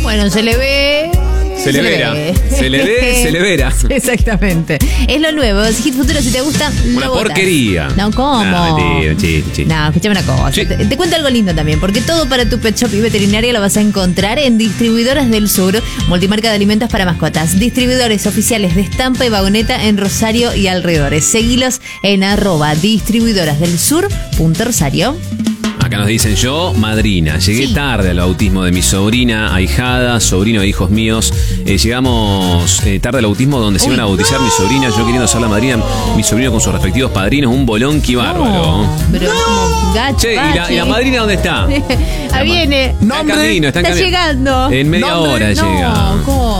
Bueno, se le ve. Se le verá. Se le ve, se le verá. Exactamente. Es lo nuevo. Es Hit Futuro, si te gusta, Una porquería. No, ¿cómo? Chiste. No, escúchame una cosa. Sí. Te cuento algo lindo también, porque todo para tu pet shop y veterinaria lo vas a encontrar en Distribuidoras del Sur, multimarca de alimentos para mascotas. Distribuidores oficiales de Estampa y Vagoneta en Rosario y alrededores. Seguilos en @distribuidorasdelsur.rosario. Acá nos dicen, yo, madrina, llegué tarde al bautismo de mi sobrina, ahijada, sobrino e hijos míos. Llegamos tarde al bautismo donde se iban a bautizar mi sobrina, yo queriendo ser la madrina, mi sobrino con sus respectivos padrinos, un bolonqui bárbaro. No, pero como gacho. Che, ¿y la madrina dónde está? Ahí viene. Está en camino, Está llegando. En media hora No, llega. ¿cómo?